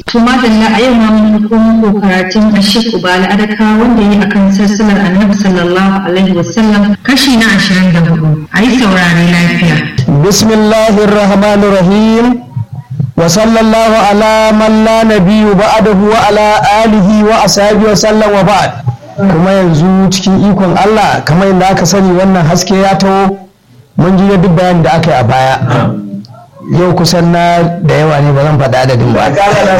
Kuma da a yau ma mun ɗauko karatun Ashik Ubala Adaka wanda yi akan sassalar Annabi sallallahu alaihi wasallam kashi na 24. Ayi saurare lafiya. Bismillahir Rahmanir Rahim. Wa sallallahu ala man la nabiyyu ba'dahu wa ala alihi wa ashabihi wa sallam wa ba'd. Kuma yanzu cikin ikon Allah kamar yadda aka sani wannan haske ya taho mun ji duk bayanin da aka yi a baya. Yau kusan na da yawa ne ba zan faɗa adadin ba.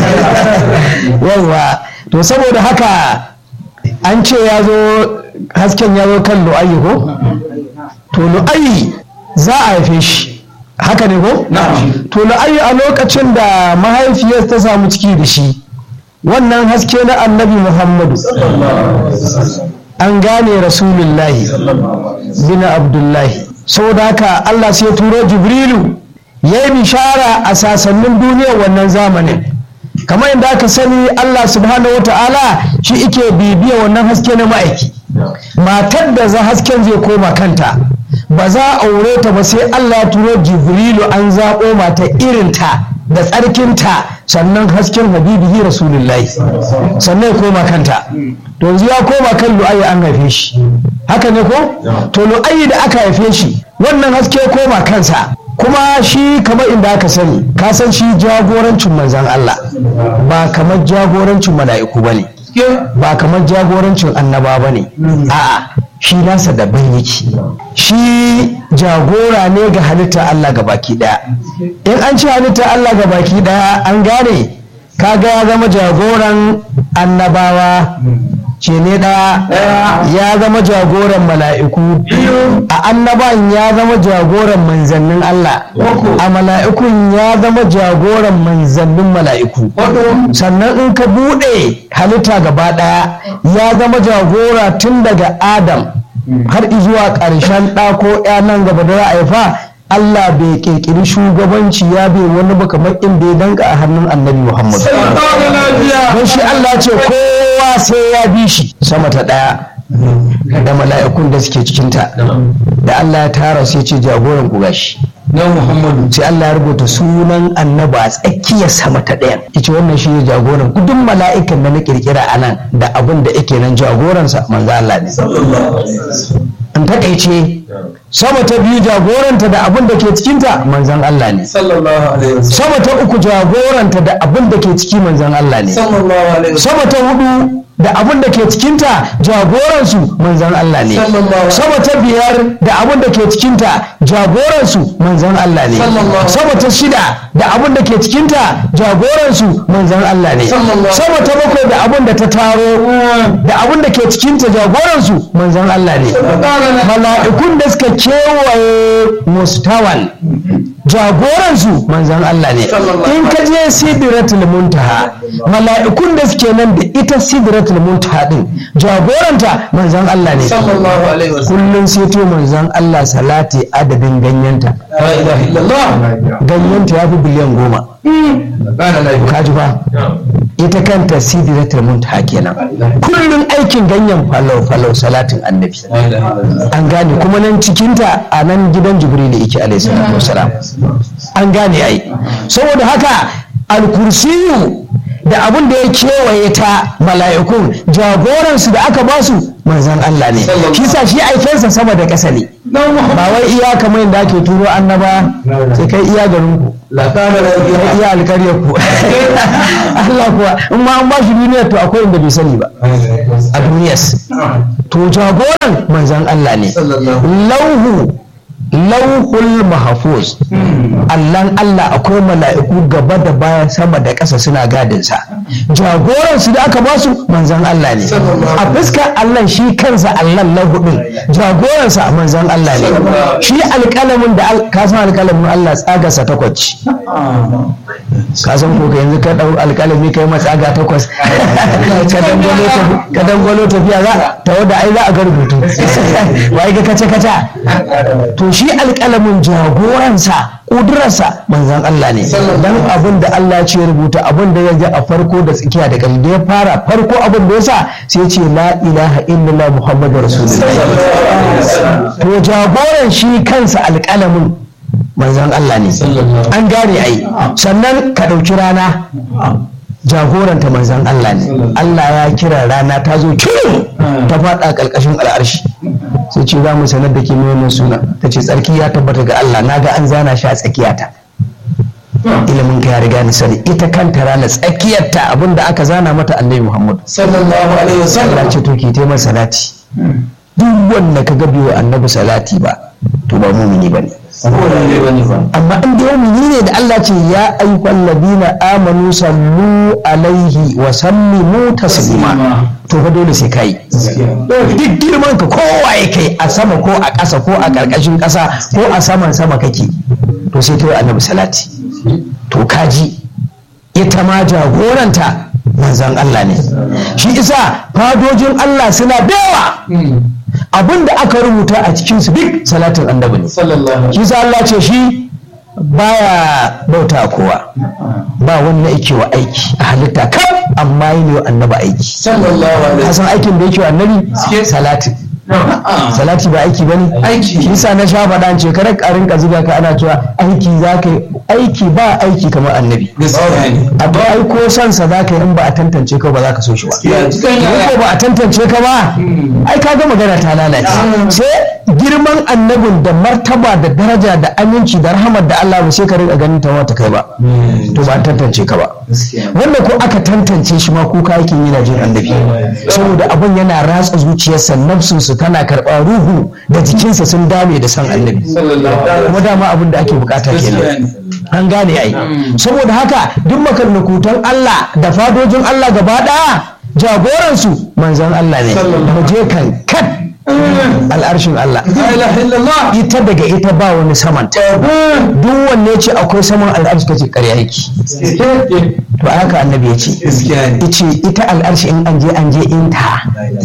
Yawa to saboda haka an ce ya zo hasken ya zo kan lu'ayi ko? To lu'ayi za a haife shi haka ne ko? To lu'ayi a lokacin da mahaifiyar ta samu ciki da shi wannan haske na annabi Muhammadu an gane Rasulullahi bin Abdullahi saboda haka Allah sai turo Jibrilu ya yi bishara a sasannin duniyar wannan zamanin kamar yadda aka sani Allah subhanahu wa ta'ala shi ike bibiya wannan haske na ma'aiki matar da za hasken zai koma kanta ba za a aure ta ba sai Allah ya turo Jibrilu an zaɓo mata irinta da tsarkinta sannan hasken habibihi rasulullahi sannan ya koma kanta to yanzu ya koma kan lu'ayi an haife shi haka ne ko to lu'ayi da aka haife shi wannan haske ya koma kansa kuma shi kamar inda aka sani ka san shi jagorancin manzan Allah ba kamar jagorancin mala'iku bane ba kamar jagorancin annaba bane a'a shi nasa daban yake shi jagora ne ga halitta Allah ga baki daya in an ci halitta Allah ga baki daya an gane kaga ya zama jagoran annabawa ce ne ɗaya ya zama jagoran mala'iku a annaban ya zama jagoran manzannin Allah a mala'ikun ya zama jagoran manzannin mala'iku sannan in ka buɗe halitta gaba ɗaya ya zama jagora tun daga Adam har zuwa ƙarshen ɗa ko ya nan gaba da haifa Allah bai ƙirƙiri shugabanci ya bai wani ba kamar inda ya danka a hannun annabi Muhammad. Don shi Allah ce kowa sai ya bi shi sama ta ɗaya da mala'ikun da suke cikinta. Da Allah ya tara sai ce jagoran ku gashi. Na Muhammadu sai Allah ya rubuta sunan annaba a tsakiyar sama ta ɗaya. Ita wannan shi ne jagoran ku duk mala'ikan da na ƙirƙira a nan da abin da yake nan jagoransa manzo Allah ne. An takaice sama ta biyu jagoranta da abin da ke cikinta manzan Allah ne sama ta uku jagoranta da abin da ke ciki manzan Allah ne sama ta hudu da abin da ke cikinta jagoransu manzan Allah ne sama ta biyar da abin da ke cikinta jagoransu manzan Allah ne sama ta shida da abin da ke cikinta jagoransu manzan Allah ne sama ta bakwai da abin da ta taro da abin da ke cikinta jagoransu manzan Allah ne mala'ikun da suka kewaye mustawan jagoransu manzan Allah ne in ka je sidratul muntaha mala'ikun da suke nan da ita sidratul muntaha din jagoranta manzan Allah ne kullum sai to manzan Allah salati adadin ganyenta ganyenta ya fi biliyan 10 kaji ba ita kanta sidratul muntaha kenan kullum aikin ganyen falau salatin annabi an gane kuma nan cikinta a nan gidan jibril yake alaihi salatu wasalam an gane ai saboda haka alkursiyu da abin da ya kewaye ta mala'ikun jagoransu da aka basu manzan Allah ne shi sa shi aikensa sama da ƙasa ne ba wai iya kamar yadda ake turo annaba sai kai iya garin ku kai iya alƙaryar ku Allah kuwa in ma an ba shi duniyar to akwai inda bai sani ba a duniyar to jagoran manzan Allah ne lauhul mahfuz Allahn Allah akwai mala'iku gaba da baya sama da ƙasa suna gadinsa jagoransu da aka basu manzan Allah ne a fuskar Allah shi kansa Allah lahu din jagoransa manzan Allah ne shi alƙalamin da ka san alƙalamin Allah tsagarsa takwas ka san ko ka yanzu ka dau alƙalami kai matsaga takwas ka dangwalo tafiya za ta wada ai za a ga rubutu wai ga kace to shi alƙalamin jagoransa ƙudurarsa manzan Allah ne dan abin da Allah ce rubuta abin da ya ji a farko da tsakiya da ƙarshe da ya fara farko abin da ya sa sai ce la ilaha illallah muhammadur rasulullah to jagoran shi kansa alƙalamin manzan Allah ne an gane ai sannan ka ɗauki rana jagoranta manzan Allah ne. Allah ya kira rana ta zo kirin ta faɗa ƙarƙashin al'arshi, sai ce za mu sanar da ke mai suna. Ta ce tsarki ya tabbata ga Allah, na ga an zana shi a tsakiyata. Ilimin ka ya riga ni sani. Ita kanta rana tsakiyarta abinda aka zana mata Annabi Muhammad sallallahu alaihi wasallam. Allah ce to ki taimar salati. Duk wanda ka gabe wa Annabi salati ba to ba mumini bane. Amma in da mumini ne da Allah ce ya ayyuhal ladina amanu sallu alaihi wa sallimu taslima, to fa dole sai kai. Duk girman ka kowa ya kai a sama ko a ƙasa ko a ƙarƙashin ƙasa ko a saman sama kake, to sai kai Annabi salati. To kaji ita ma jagoranta manzon Allah ne. Shi isa fadojin Allah suna da yawa, abinda aka rubuta a cikinsu duk salatin annabi ne. Shi sa Allah ce shi baya bauta kowa, ba wanda yake wa aiki a halitta kan, amma yi ne wa annabi aiki. Kasan aikin da yake wa annabi salatin. Salati ba aiki bane, aiki. Shi sa na sha faɗa ce kada ka rinka zuga ka ana cewa aiki za ka yi, aiki ba aiki kamar annabi. Abu ai ko son sa za ka yi in ba a tantance ka ba za ka so shi ba. Ko ba a tantance ka ba ai ka ga magana ta lalace. Sai girman annabin da martaba da daraja da aminci da rahamar da Allah ba sai ka rinka ganin ta wata kai ba, to ba a tantance ka ba. Wanda ko aka tantance shi ma kuka yake yi na jin annabi, saboda abun yana ratsa zuciyarsa, nafsunsa tana karɓa, ruhu da jikinsa sun dame da san annabi. Kuma dama abin da ake bukata kenan, an gane ai. Saboda haka duk makarnakutan Allah da fadojin Allah gaba ɗaya jagoransu manzon Allah ne. Mu je kan kat al'arshin Allah, ita daga ita ba wani samanta. Duk wanne ce akwai saman al'arshi kace ƙarya yake. To haka annabi ya ce, ita al'arshi in an je inta.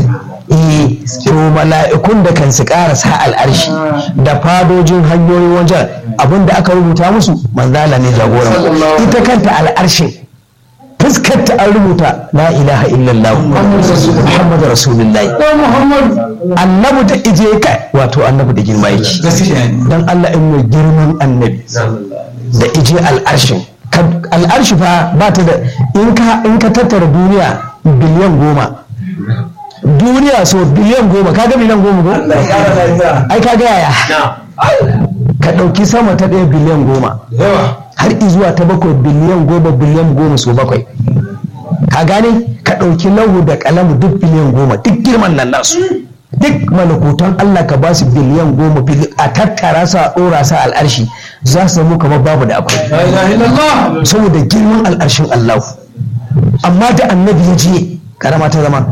To mala'ikun da kan su karasa al'arshi da fadojin hanyoyin wajen abinda aka rubuta musu manzala ne jagoran. Ita kanta al'arshin fuskarta an rubuta la ilaha illallah Muhammadu Rasulullahi. Annabi da ije kai, wato annabi da girma yake. Dan Allah in mai girman annabi da ije al'arshin. Al'arshi fa ba ta da, in ka tattara duniya biliyan 10, duniya so biliyan 10, kaga biliyan 10 ko? Ai kaga yaya? Ka ɗauki sama ta 1 biliyan 10 har izuwa ta 7 biliyan 10, biliyan 10 so 7. Ka gane? Ka ɗauki lahu da kalamu duk biliyan 10, duk girman nan nasu. Duk malakutan Allah ka ba su biliyan 10 a tattara su a ɗora su al'arshi, za su zama kamar babu da akwai. Saboda girman al'arshin Allah. Amma da annabi ya je karama ta zama.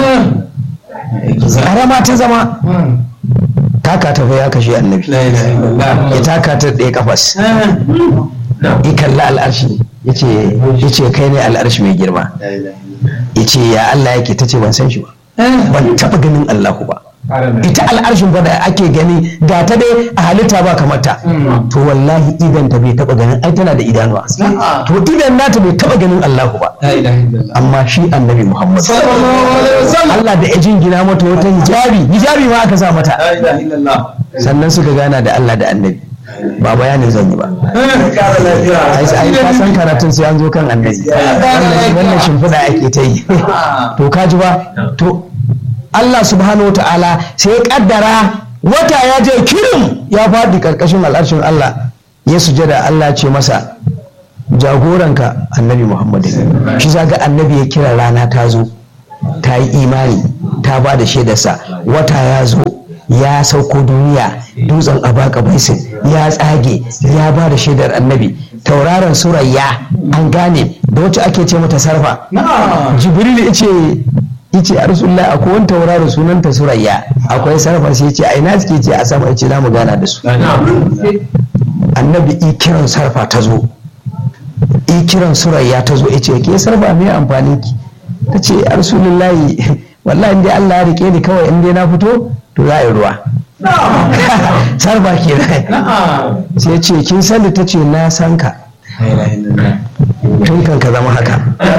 Karama ta zama. Taka ta ya kashe annabi. Ya taka ta ɗaya kafas. Ya kalla al'arshi. Ya ce kai ne al'arshi mai girma. Ya ce ya Allah yake, ta ce ban san shi ba. Ban taɓa ganin Allahu ba. Ita al'arshin ba da ake gani ga ta dai a halitta ba kamar ta. To wallahi idan ta bai taɓa ganin, ai tana da idanuwa. To idan nata bai taɓa ganin Allahu ba. Amma shi annabi Muhammad Allah da ya jingina mata wata hijabi ma aka sa mata. Sannan suka gana da Allah da annabi. Ba bayanin zan yi ba. Ai ka san karatun sai an zo kan annabi. Wannan shimfiɗa ake ta yi. To ka ji ba? To Allah subhanahu wata'ala sai ya kaddara wata ya je kirim ya faɗi ƙarƙashin al'arshin Allah, ya sujada. Allah ce masa jagoranka annabi Muhammad. Shi zaga annabi ya kira rana ta zo, ta yi imani, ta ba da shaidarsa. Wata ya zo ya sauko duniya, dutsen abaka baisin ya tsage ya ba da shaidar annabi. Tauraron surayya an gane da wacce ake ce mata sarfa. Jibril yace a Rasulullah akwai wani tauraro sunanta surayya, akwai sarfa. sai yace a ina suke? ce a sama. yace za mu gana da su. Annabi kiran sarfa ta zo, kiran surayya ta zo. yace ke sarfa me amfani ki? ta ce a Rasulullah wallahi in dai Allah ya rike ni kawai, in dai na fito to za a yi ruwa. Sarfa kenan. sai ce kin sani? ta ce na san ka tun kan ka zama haka.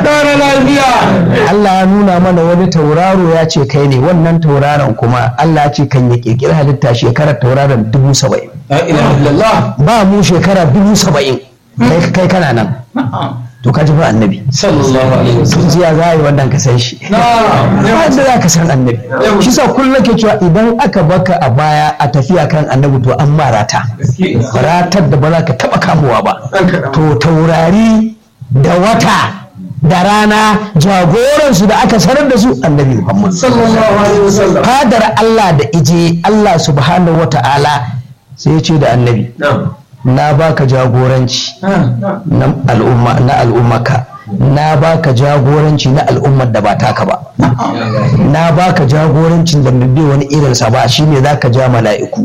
Allah ya nuna mana wani tauraro ya ce kai ne. wannan tauraron kuma Allah ya ce kan ya kirkiri halitta shekarar tauraron 70,000. Ba mu shekara 70,000 kai kana nan. to ka ji fa annabi sallallahu alaihi wasallam jiya za a yi wannan ka san shi ba da za ka san annabi shi sa kullum ke cewa idan aka baka a baya a tafiya kan annabi to an marata ratar da ba za ka taba kamowa ba to taurari da wata da rana jagoransu da aka sanar da su annabi Muhammad sallallahu alaihi wasallam fadar Allah da ije Allah subhanahu wata'ala sai ya ce da annabi na baka jagoranci na al'ummaka na baka jagoranci na al'ummar da ba taka ba na baka jagorancin da bai wani irinsa ba shine zaka ja mala'iku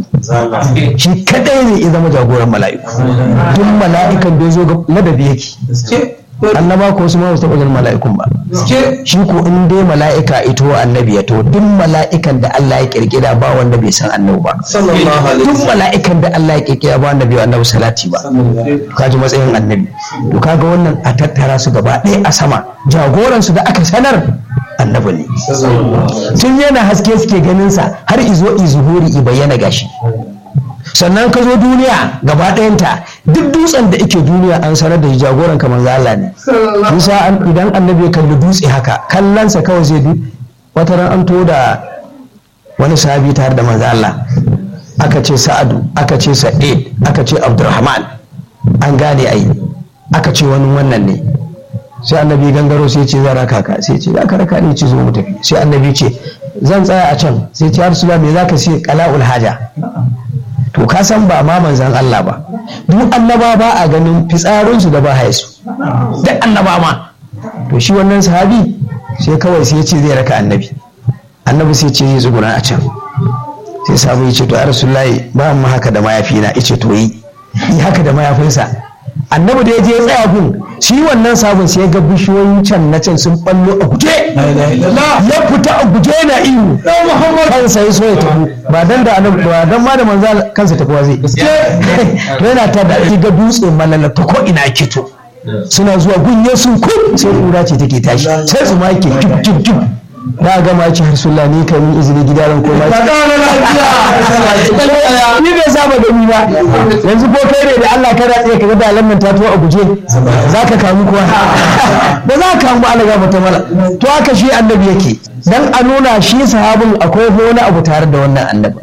shi kadai ne ya zama jagoran mala'iku duk mala'ikan da ya zo ga ladabi yake annaba ko wasu ma su taɓa ganin mala'ikun ba shi ko in dai mala'ika ito annabi ya to duk mala'ikan da Allah ya kirkira ba wanda bai san annabi ba duk mala'ikan da Allah ya kirkira ba wanda bai annabi salati ba kaji matsayin annabi to kaga wannan a tattara su gaba ɗaya a sama jagoran su da aka sanar annabi ne tun yana haske suke ganin sa har izo izuhuri i bayyana gashi sannan ka zo duniya gaba ɗayanta duk dutsen da ake duniya an sanar da jagoran kamar Allah ne bisa idan annabi ya kalli dutse haka kallansa kawai zai bi wata ran an to da wani sahabi tare da manzo Allah aka ce Sa'adu aka ce Sa'id aka ce Abdurrahman an gane ai aka ce wani wannan ne sai annabi gangaro sai ce zan raka ka sai ce za ka raka ne ce zo mu tafi sai annabi ce zan tsaya a can sai ce ya Rasulullah me zaka ce qala'ul haja to ka san ba ma manzan Allah ba duk annaba ba a ganin fitsarinsu da ba haisu duk annaba ma to shi wannan sahabi sai kawai sai ya ce zai raka annabi sai ce zai tsuguna a can sai sabu ya ce to ya Rasulullahi ba mu haka da mayafi na ice to yi haka da mayafinsa annabi da ya je ya tsaya gun shi wannan sabon sai ga bishiyoyin can na can sun ballo a guje ya fita a guje na ihu kansa ya so ya tafi ba dan da annabi ba dan ma da manzo kansa tafi zai to yana ta da ga dutse malala ta ko ina kito suna zuwa gunye sun kun sai kura ce take tashi sai su ma yake kip da ga ma ci Rasulullah ni kai min izini gida ran koma ni bai saba da ni ba yanzu ko kai ne da Allah ka ratse ka ga da lamman ta to a guje zaka kamu kuwa ba za ka kamu Allah ga mata mala to haka shi annabi yake dan a nuna shi sahabin akwai wani abu tare da wannan annabi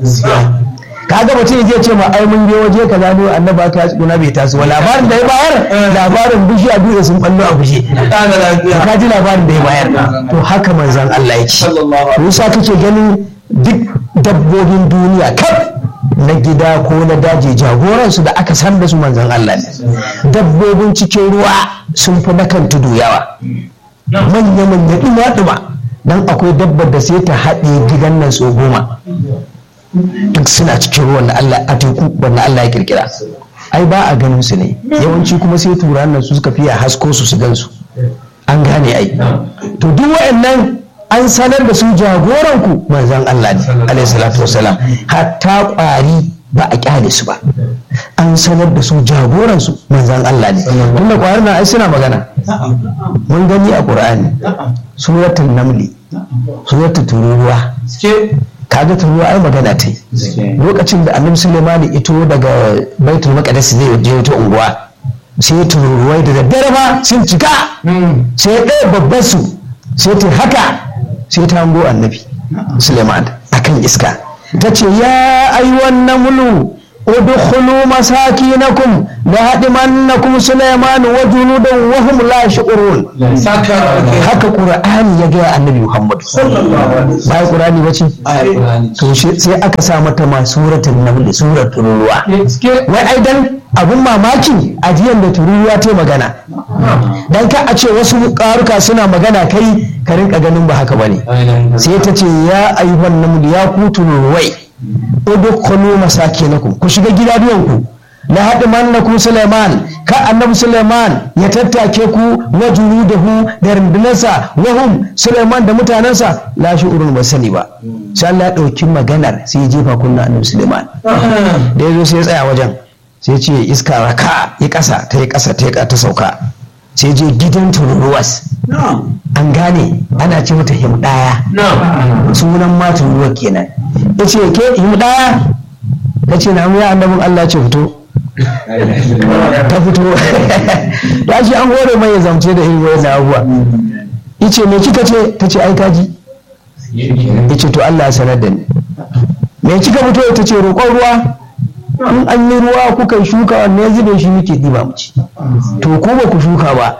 kaga mutum zai ce ma ai mun je waje kaza ne annabi aka tsuna bai taso labarin da ya bayar labarin bishiya biyu sun ballo a guje ka ji labarin da ya bayar to haka manzon Allah yake Musa kake ganin duk dabbobin duniya kaf na gida ko na daji jagoransu da aka san da su manzon Allah ne dabbobin cikin ruwa sun fi na kan tudu yawa manya duma dan akwai dabbar da sai ta haɗe gidan nan so 10 duk suna cikin ruwan da Allah a teku wanda Allah ya kirkira ai ba a ganin su ne yawanci kuma sai turan nan su suka fiya hasko su gan su an gane ai to duk wayannan an sanar da su jagoran ku manzon Allah ne alaihi salatu wasalam hatta kwari ba a kyale su ba an sanar da su jagoran su manzon Allah ne tunda kwarin nan ai suna magana mun gani a Qur'ani suratul namli suratul tururuwa kaga turuwa ai magana ta lokacin da annabi Sulaiman ito daga baitul maqdis zai je wata unguwa sai tururuwai da daddare ba sun cika sai ɗaya babban su sai ta haka sai ta hango annabi Sulaiman akan iska ta ce ya ayyuhan namlu udkhulu masakinakum la hadimannakum Sulaiman wa junudan wa hum la yash'urun haka Qur'ani ya ga annabi Muhammad bai Qur'ani bace to sai aka sa mata ma suratul naml suratul ruwa wai ai dan abun mamaki ajiyan da tururuwa ta magana dan ka a ce wasu karuka suna magana kai ka rinka ganin ba haka bane sai ta ce ya ayyuhan naml ya ku tururuwai udkhulu masakinakum ku shiga gidajenku la hadimannakum Sulaiman ka annabi Sulaiman ya tattake ku wa junudahu da rundunarsa wahum Sulaiman da mutanensa la shi'urun ba sani ba sai Allah ya dauki maganar sai ya jefa kunna annabi Sulaiman da yazo sai ya tsaya wajen sai ya ce iska raka ya kasa ta sauka sai je gidan tururuwas an gane ana ce mata himdaya sunan ma tururuwa kenan ya ce ke himdaya ta ce na ya annabin Allah ce fito ta fito ya shi an hore mai ya zamce da irin wayan abubuwa yace me kika ce ta ce ai kaji yace to Allah ya sanar da ni me kika fito ta ce roƙon ruwa in an yi ruwa kuka yi shuka wanne ya zube shi muke ɗiba mu ci to ko ba ku shuka ba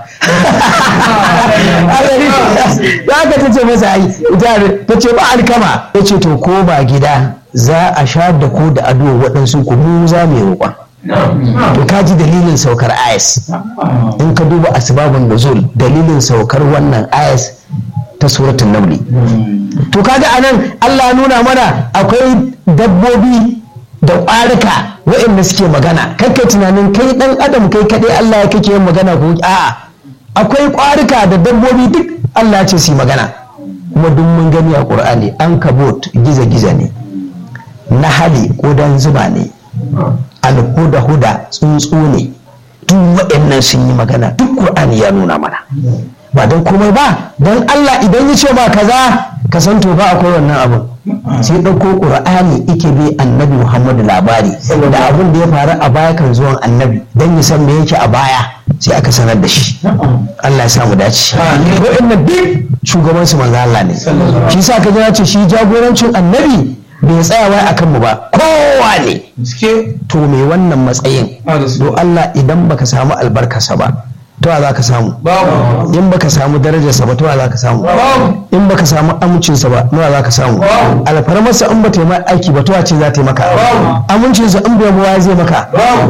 ya ka ta ce masa ai ta ce ba alkama ya ce to ko ba gida za a sha da ku da ado waɗansu ku mu za mu yi roƙon to ka ji dalilin saukar ayas in ka duba asbabun nuzul dalilin saukar wannan ayas ta suratul naml to kaga anan Allah nuna mana akwai dabbobi da ƙwarika waɗanda suke magana kai tunanin kai ɗan adam kai kaɗai Allah ya kake yin magana ko a'a akwai ƙwarika da dabbobi duk Allah ce su yi magana kuma duk mun gani a Qur'ani an kabot giza-giza ne nahali ƙudan zuba ne alhuda tsuntsu ne duk waɗannan sun yi magana duk Qur'ani ya nuna mana ba don komai ba don Allah idan ya ce ba kaza ka san to ba akwai wannan abin sai ɗauko ƙur'ani ike bi annabi Muhammadu labari da abin da ya faru a baya kan zuwan annabi don ya san me yake a baya sai aka sanar da shi Allah ya samu dace waɗannan duk shugaban su manzo Allah ne shi sa ka ji ce shi jagorancin annabi bai tsaya wai akan mu ba kowa ne to me wannan matsayin do Allah idan baka samu albarkarsa ba to za ka samu in baka samu darajarsa ba to za ka samu in baka samu amincinsa ba nawa za ka samu alfarmarsa in ba ta yi aiki ba to ce za ta yi maka amincinsa in bai buwa zai maka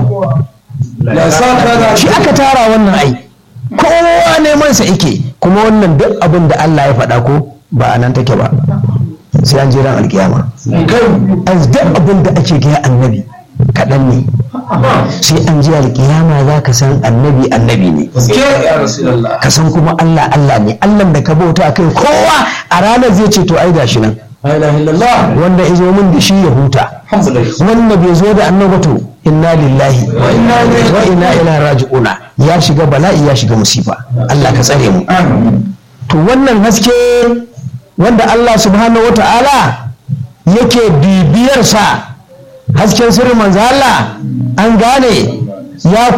shi aka tara wannan ai kowa neman sa yake kuma wannan duk abin da Allah ya faɗa ko ba a nan take ba sai an jiran alkiyama duk abin da ake gaya annabi kaɗan ne sai an ji alƙiyama za ka san annabi ne ka san kuma Allah ne Allah da ka bauta kai kowa a ranar zai ce to ai gashi nan wanda ya zo min da shi ya huta wanda bai zo da annabi to inna lillahi wa inna ilaihi raji'una ya shiga bala'i ya shiga musifa Allah ka tsare mu to wannan haske wanda Allah subhanahu wata'ala yake bibiyar sa hasken sirrin manzo Allah an gane ya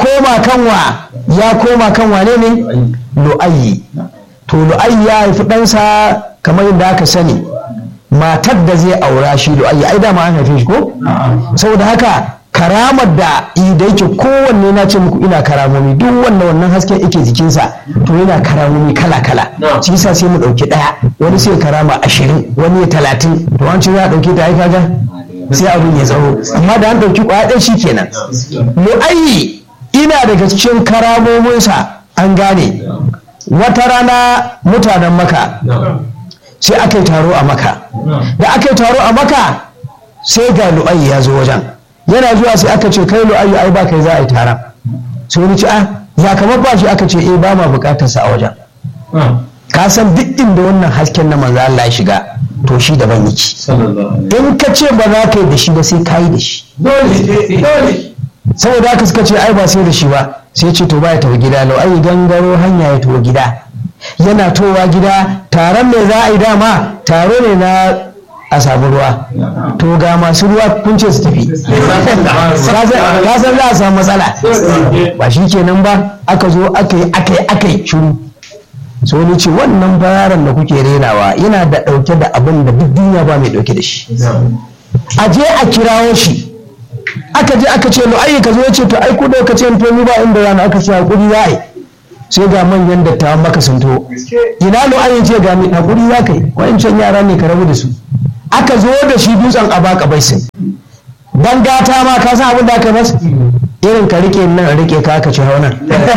koma kan wane ne lu'ayyi to lu'ayyi ya haifi ɗansa kamar yadda aka sani matar da zai aura shi lu'ayyi ai dama an haife shi ko saboda haka karamar da yake kowanne na ce muku ina karamomi duk wannan hasken yake jikinsa to yana karamomi kala-kala shi yasa sai mu ɗauki ɗaya wani sai karama 20 wani 30 to an ce za a ɗauki ta ai kaga sai abin ya tsawo amma da an ɗauki kwaɗe shi kenan lu'ayyi ina daga cikin karamominsa an gane wata rana mutanen maka sai aka yi taro a maka da aka yi taro a maka sai ga lu'ayyi ya zo wajen yana zuwa sai aka ce kai lu'ayyi ai ba kai za a yi taron sai wani ce ya kamar ba shi aka ce ba ma bukatarsa a wajen ka san duk inda wannan hasken na manzo Allah ya shiga to shi daban yake in ka ce ba za ka yi da shi ba sai ka yi da shi dole saboda haka suka ce ai ba sai da shi ba sai ce to ba ya tafi gida lau ai gangaro hanya ya tafi gida yana towa gida taron me za a yi dama taro ne na a samu ruwa to ga masu ruwa kun ce su tafi ka san za a samu matsala ba shi kenan ba aka zo aka yi shiru so ni ce wannan bayaran da kuke renawa yana da ɗauke da abin da duk duniya ba mai ɗauke da shi a je a kirawo shi aka je aka ce lu'ayyi ka zo ya ce to ai ku da ka ce to ni ba inda rana aka ce hakuri za a yi sai ga manyan dattawan maka sun to ina lu'ayyi ce ga ni hakuri za ka yi wa'ancan yara ne ka rabu da su aka zo da shi dutsen abaka baisin dan gata ma ka san abin da aka masa irin ka rike nan rike ka aka ci haunan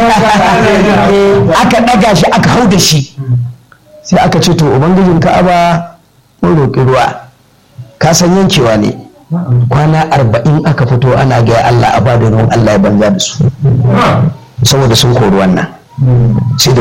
aka daga shi aka hau da shi sai aka ce to ubangijin ka'aba mun roƙi ruwa ka san yankewa ne kwana 40 aka fito ana gaya Allah a bada ruwan Allah ya banza da su saboda sun kori wannan sai da